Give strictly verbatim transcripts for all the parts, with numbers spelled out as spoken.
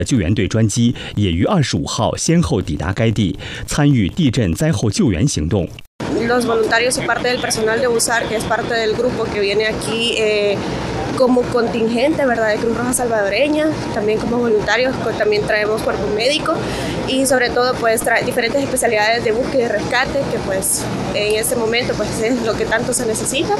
救援队专机也于二十五号先后抵达该地，参与地震灾后救援行动。 Los voluntarios y parte del personal de U S A R, que es parte del grupo que viene aquí eh, como contingente, ¿verdad?, de Cruz Roja Salvadoreña, también como voluntarios, también traemos cuerpo médico y sobre todo pues trae diferentes especialidades de búsqueda y rescate, que pues en este momento pues es lo que tanto se necesita,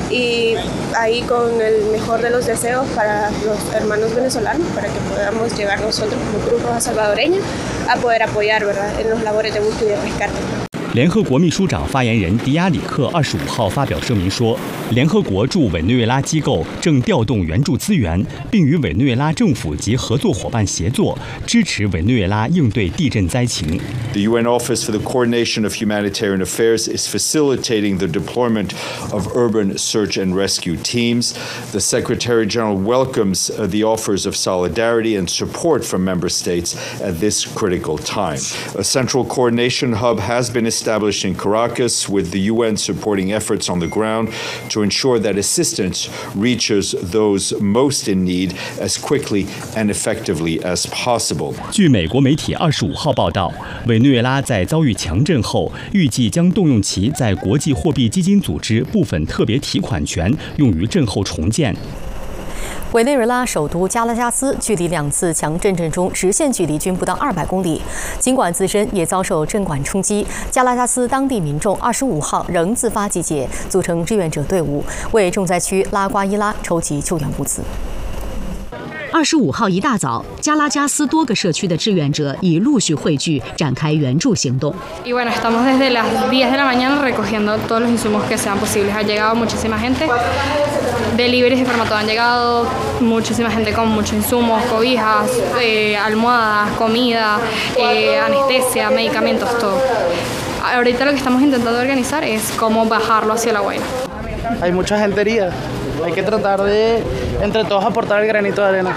y ahí con el mejor de los deseos para los hermanos venezolanos, para que podamos llegar nosotros como Cruz Roja Salvadoreña a poder apoyar, ¿verdad?, en los labores de búsqueda y rescate。 联合国秘书长发言人迪亚里克二十五号发表声明说，联合国驻委内瑞拉机构正调动援助资源，并与委内瑞拉政府及合作伙伴协作，支持委内瑞拉应对地震灾情。 The U N Office for the Coordination of Humanitarian Affairs is facilitating the deployment of urban search and rescue teams. The Secretary General welcomes uh, the offers of solidarity and support from member states at this critical time. A central coordination hub has been established established in Caracas, with the U N supporting efforts on the ground to ensure that assistance reaches those most in need as quickly and effectively as possible. 据美国媒体二十五号报道，委内瑞拉在遭遇强震后，预计将动用其在国际货币基金组织部分特别提款权，用于震后重建。 委内瑞拉首都加拉加斯距离两次强震震中直线距离均不到二百公里，尽管自身也遭受震管冲击，加拉加斯当地民众二十五号仍自发集结，组成志愿者队伍，为重灾区拉瓜伊拉筹集救援物资。 二十五号一大早，加拉加斯多个社区的志愿者已陆续汇聚，展开援助行动。 Y bueno, estamos desde las diez de la mañana recogiendo todos los insumos que sean posibles. Ha llegado muchísima gente. Deliveries y para todo han llegado muchísima gente con muchos insumos, cobijas, eh, almohadas, comida, eh, anestesia, medicamentos, todo. Ahorita lo que estamos intentando organizar es cómo bajarlo hacia la Guaira. Hay mucha gente herida. Hay que tratar de, entre todos, aportar el granito de arena.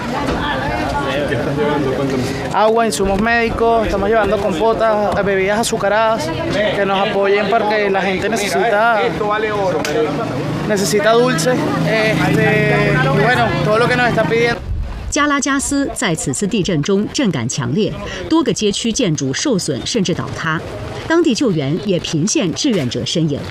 ¿Qué estás llevando? Cuéntame. Agua, insumos médicos, estamos llevando compotas, bebidas azucaradas, que nos apoyen porque la gente necesita, necesita dulce, este, y bueno, todo lo que nos está pidiendo。 加拉加斯在此次地震中震感强烈，多个街区建筑受损甚至倒塌，当地救援也频现志愿者身影。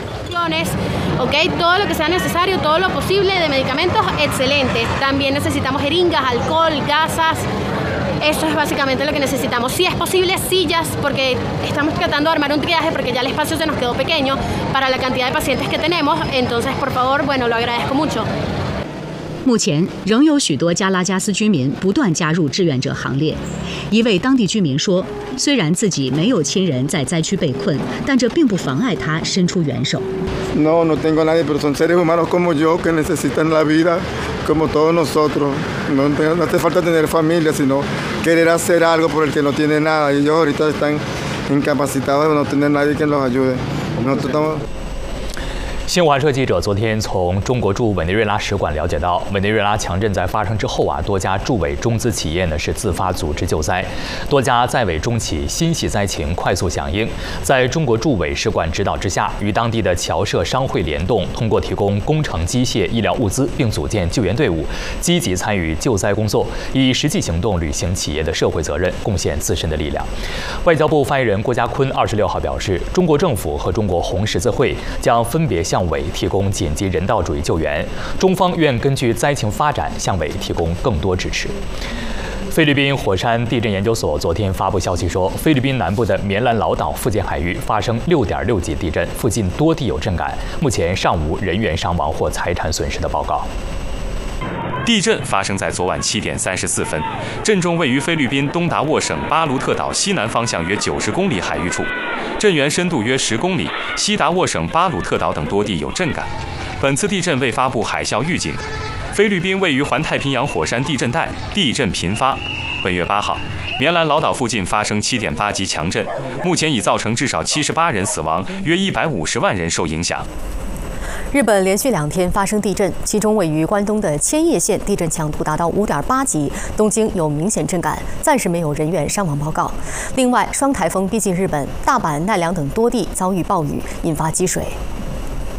Okay, todo lo que sea necesario, todo lo posible de medicamentos, excelente. También necesitamos jeringas, alcohol, gasas. Eso es básicamente lo que necesitamos. Si es posible, sillas, porque estamos tratando de armar un triaje porque ya el espacio se nos quedó pequeño para la cantidad de pacientes que tenemos. Entonces, por favor, bueno, lo agradezco mucho。 目前仍有许多加拉加斯居民不断加入志愿者行列。一位当地居民说，虽然自己没有亲人在灾区被困，但这并不妨碍他伸出援手。 No, no tengo a nadie, pero son seres humanos como yo que necesitan la vida, como todos nosotros. No, no hace falta tener familia, sino querer hacer algo por el que no tiene nada. Y ellos ahorita están incapacitados de no tener nadie que los ayude. Nosotros estamos。 新华社记者昨天从中国驻委内瑞拉使馆了解到，委内瑞拉强震在发生之后啊，多家驻委中资企业呢是自发组织救灾，多家在委中企心系灾情，快速响应，在中国驻委使馆指导之下，与当地的侨社商会联动，通过提供工程机械、医疗物资，并组建救援队伍，积极参与救灾工作，以实际行动履行企业的社会责任，贡献自身的力量。外交部发言人郭家坤二十六号表示，中国政府和中国红十字会将分别向向委提供紧急人道主义救援，中方愿根据灾情发展向委提供更多支持。菲律宾火山地震研究所昨天发布消息说，菲律宾南部的棉兰老岛附近海域发生六点六级地震，附近多地有震感，目前尚无人员伤亡或财产损失的报告。 地震发生在昨晚七点三十四分，震中位于菲律宾东达沃省巴卢特岛西南方向约九十公里海域处，震源深度约十公里，西达沃省巴鲁特岛等多地有震感。本次地震未发布海啸预警。菲律宾位于环太平洋火山地震带，地震频发。本月八号，棉兰老岛附近发生七点八级强震，目前已造成至少七十八人死亡，约一百五十万人受影响。 日本连续两天发生地震，其中位于关东的千叶县地震强度达到五点八级，东京有明显震感，暂时没有人员伤亡报告。另外，双台风逼近日本，大阪、奈良等多地遭遇暴雨，引发积水。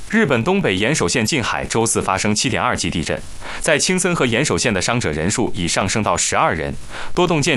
日本东北岩手县近海周四发生 七点二 级地震，在青森和岩手县的伤者人数已上升到十二人，多栋建